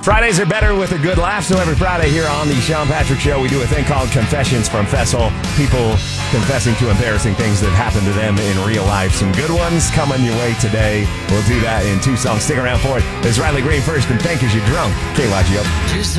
Fridays are better with a good laugh, so every Friday here on the Sean Patrick Show, we do a thing called Confessions from Fessel. People confessing to embarrassing things that happened to them in real life. Some good ones coming your way today. We'll do that in 2 songs. Stick around for it. There's Riley Green first, and Think Is You Drunk? KYGO.